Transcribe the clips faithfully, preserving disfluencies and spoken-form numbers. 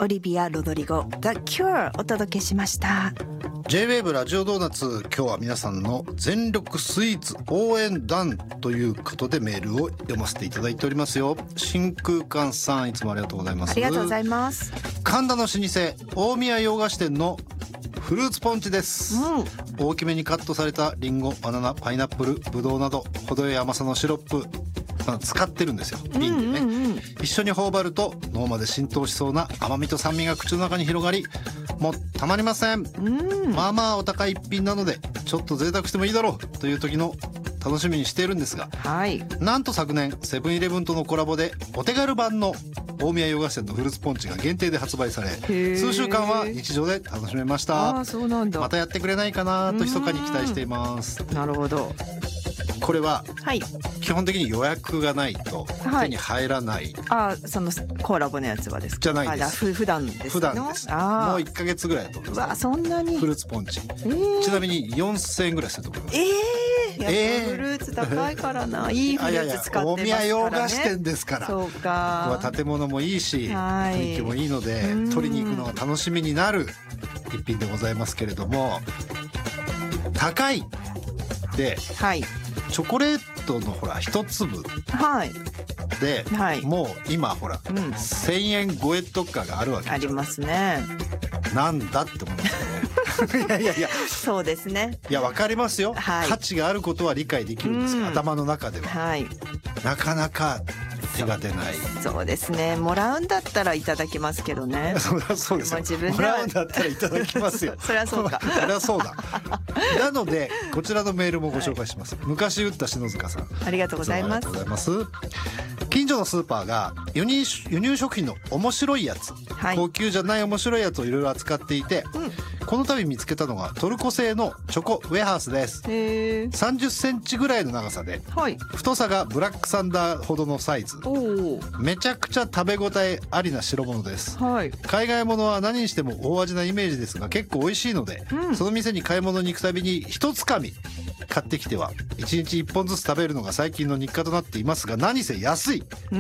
オリビア・ロドリゴ The Cure お届けしました。 J-ウェーブ ラジオドーナツ、今日は皆さんの全力スイーツ応援団ということでメールを読ませていただいておりますよ。真空館さん、いつもありがとうございます。 ありがとうございます。 神田の老舗大宮洋菓子店のフルーツポンチです、うん、大きめにカットされたリンゴ、バナナ、パイナップル、ブドウなど程よい甘さのシロップ使ってるんですよ、瓶でね、うんうんうん、一緒に頬張ると脳まで浸透しそうな甘みと酸味が口の中に広がり、もうたまりません、うん、まあまあお高い一品なのでちょっと贅沢してもいいだろうという時の楽しみにしているんですが、はい、なんと昨年セブンイレブンとのコラボでお手軽版の大宮洋菓子店のフルーツポンチが限定で発売され、数週間は日常で楽しめました。 あ、そうなんだ。またやってくれないかなと密かに期待しています。 なるほど。 これは基本的に予約がないと手に入らない、 はい、あ、そのコラボのやつはですか？ じゃないです。 普段です。 普段です。もういっかげつぐらいだと思います。 わ、そんなにフルーツポンチ、えー、ちなみによんせんえんぐらいすると思います。 えー、やっぱフルーツ高いからな、えー、いいフルーツ使ってますからね。 大宮洋菓子店ですから。 そうか。 ここは建物もいいし、はい、雰囲気もいいので取りに行くのが楽しみになる一品でございますけれども、高いで、はい、チョコレートのほら一粒で、はい、もう今ほら、うん、せんえん超えとかがあるわけでしょ。 ありますね。 なんだって思いますよね。いやいやいや、 そうですね。 いや、わかりますよ、はい、価値があることは理解できるんですが、うん、頭の中では、はい、なかなか手が出ない。 そう、そうですね。もらうんだったらいただきますけどね。 そうそうですよ。自分もらうんだったらいただきますよ。 そりゃそうか。 そりゃそうだ。なのでこちらのメールもご紹介します、はい、昔打った篠塚さん、 ありがとうございます。 ありがとうございます。近所のスーパーが輸入、輸入食品の面白いやつ、はい、高級じゃない面白いやつをいろいろ扱っていて、うん、この度見つけたのがトルコ製のチョコウェハースです。へー、さんじゅっセンチぐらいの長さで、はい、太さがブラックサンダーほどのサイズ、めちゃくちゃ食べ応えありな代物です、はい、海外物は何にしても大味なイメージですが結構美味しいので、うん、その店に買い物に行くたびに一つかみ買ってきてはいちにちいっぽんずつ食べるのが最近の日課となっていますが、何せ安い。うん、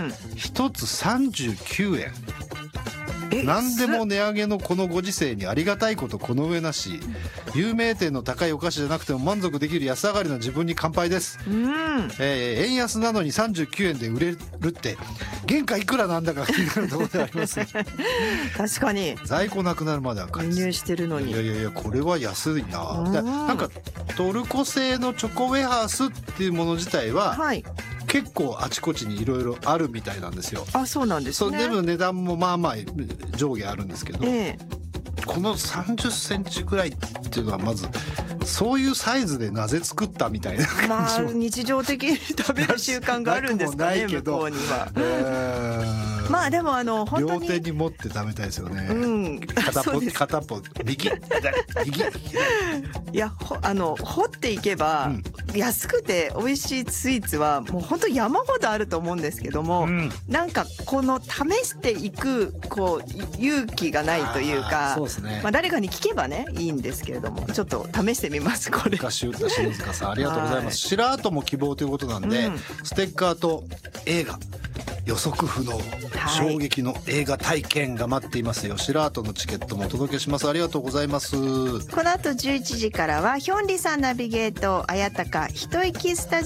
ひとつさんじゅうきゅうえん。何でも値上げのこのご時世にありがたいことこの上なし、有名店の高いお菓子じゃなくても満足できる安上がりな自分に乾杯です、うん、えー、円安なのにさんじゅうきゅうえんで売れるって原価いくらなんだか気になるところであります確かに在庫なくなるまでは輸入してるのに、 いやいやいや、これは安いな。だなんかトルコ製のチョコウェハースっていうもの自体は、はい、結構あちこちにいろいろあるみたいなんですよ。 あ、そうなんですね。 そう、でも値段もまあまあ上下あるんですけど、えー、このさんじゅっセンチくらいっていうのはまずそういうサイズでなぜ作ったみたいな感じも、 まあ、日常的に食べる習慣があるんですかね、向こうには。えー、まあでもあの本当に両手に持って食べたいですよね、うん、片っぽ片っぽ右右いや、あの掘っていけば、うん、安くて美味しいスイーツはもう本当山ほどあると思うんですけども、うん、なんかこの試していくこう勇気がないというか、そうですね、まあ、誰かに聞けばねいいんですけれども、ちょっと試してみます。これ昔打った篠塚さん、ありがとうございます。白跡も希望ということなんで、うん、ステッカーと映画予測不能、衝撃の映画体験が待っていますよ。白跡のチケットもお届けします。ありがとうございます。 この後じゅういちじからはヒョンリさんナビゲート綾鷹一息スタジオ